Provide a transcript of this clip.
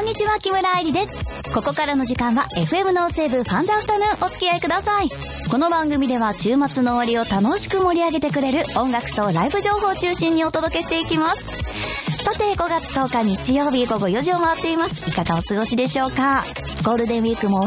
にちは、木村愛理です。ここからの時間は FM ノーセーブファンズアフタヌーン、お付き合いください。この番組では週末の終わりを楽しく盛り上げてくれる音楽とライブ情報を中心にお届けしていきます。さて、5月10日日曜日午後4時を回っています。いかがお過ごしでしょうか。ゴールデンウィークも終